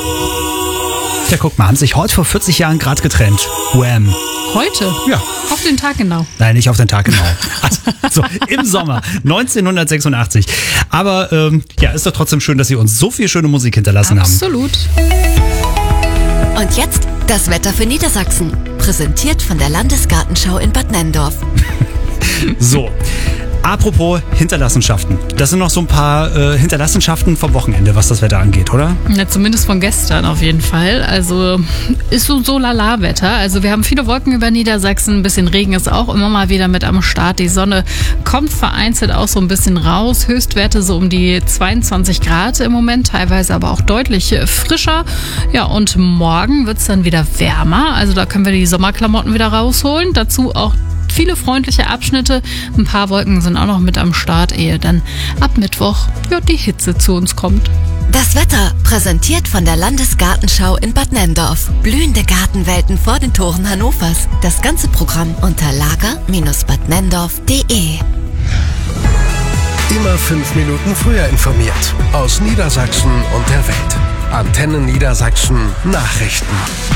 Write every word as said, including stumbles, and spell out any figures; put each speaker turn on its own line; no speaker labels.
Ja, guck mal, haben sich heute vor vierzig Jahren gerade getrennt. Wham.
Heute?
Ja.
Auf den Tag genau.
Nein, nicht auf den Tag genau. Also, so, im Sommer neunzehnhundertsechsundachtzig. Aber ähm, ja, ist doch trotzdem schön, dass Sie uns so viel schöne Musik hinterlassen
Absolut.
haben.
Absolut. Und jetzt das Wetter für Niedersachsen. Präsentiert von der Landesgartenschau in Bad Nenndorf.
So. Apropos Hinterlassenschaften. Das sind noch so ein paar äh, Hinterlassenschaften vom Wochenende, was das Wetter angeht, oder?
Ja, zumindest von gestern auf jeden Fall. Also ist so so lala-Wetter. Also wir haben viele Wolken über Niedersachsen. Ein bisschen Regen ist auch immer mal wieder mit am Start. Die Sonne kommt vereinzelt auch so ein bisschen raus. Höchstwerte so um die zweiundzwanzig Grad im Moment, teilweise aber auch deutlich frischer. Ja, und morgen wird es dann wieder wärmer. Also da können wir die Sommerklamotten wieder rausholen. Dazu auch viele freundliche Abschnitte. Ein paar Wolken sind auch noch mit am Start, ehe dann ab Mittwoch ja, die Hitze zu uns kommt.
Das Wetter präsentiert von der Landesgartenschau in Bad Nenndorf. Blühende Gartenwelten vor den Toren Hannovers. Das ganze Programm unter lager Bindestrich bad nenndorf punkt de.
Immer fünf Minuten früher informiert. Aus Niedersachsen und der Welt. Antenne Niedersachsen Nachrichten.